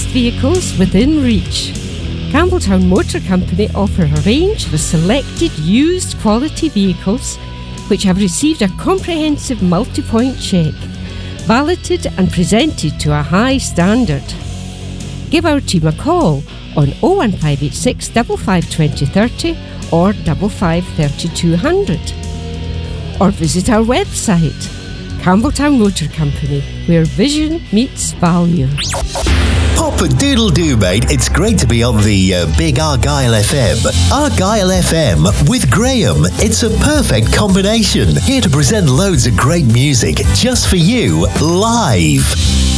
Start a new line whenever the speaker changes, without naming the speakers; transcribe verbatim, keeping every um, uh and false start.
vehicles within reach. Campbelltown Motor Company offer a range of selected used quality vehicles which have received a comprehensive multi-point check, validated and presented to a high standard. Give our team a call on oh one five eight six, five five two oh three oh or five five three two zero zero. Or visit our website, Campbelltown Motor Company, where vision meets value.
Pop a doodle doo, mate. It's great to be on the uh, big Argyle F M. Argyle F M with Graham. It's a perfect combination. Here to present loads of great music just for you, live.